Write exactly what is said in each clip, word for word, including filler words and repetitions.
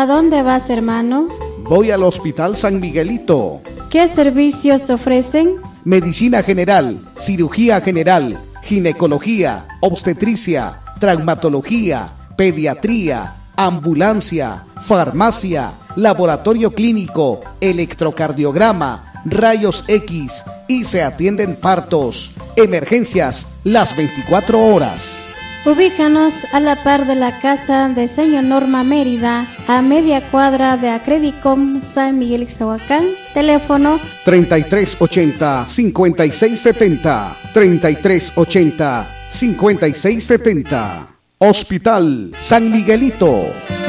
¿A dónde vas, hermano? Voy al Hospital San Miguelito. ¿Qué servicios ofrecen? Medicina general, cirugía general, ginecología, obstetricia, traumatología, pediatría, ambulancia, farmacia, laboratorio clínico, electrocardiograma, rayos X y se atienden partos, emergencias las veinticuatro horas. Ubícanos a la par de la casa de señor Norma Mérida, a media cuadra de Acredicom San Miguel Ixtahuacán. Teléfono treinta y tres ochenta, cincuenta y seis setenta, treinta y tres ochenta, cincuenta y seis setenta. Hospital San Miguelito.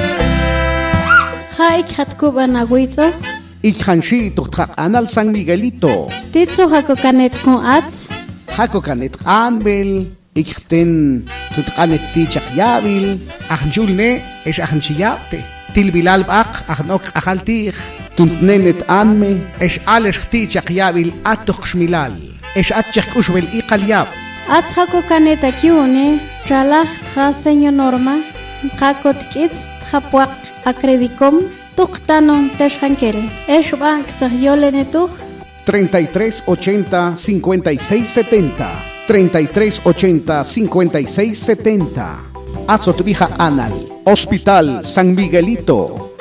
Haik Hatkuban Agüizo. Ikhanshi Tuktak Anal San Miguelito. Titzo Hakokanet con Ats. Hakokanet Anbel. Ikten Tutkanet Tichak Yabil. Ahnjulne es Ahnchiyate. Tilbilal Bak Ahnok Ahaltich. Tuntnenet Anme es Alex Tichak Yabil Atok Shmilal. Es Atchak Ushbel Iqalyab. Ats Hakokanet Akiune. Chalach Ha señor Norma. Hakot Kits Hapuak Acredicom. Tuktanon Teshankel. Es Bank Zahyolenetuch. treinta y tres ochenta, cincuenta y seis setenta. treinta y tres ochenta, cincuenta y seis setenta. Azotvija Anal. Hospital San Miguelito.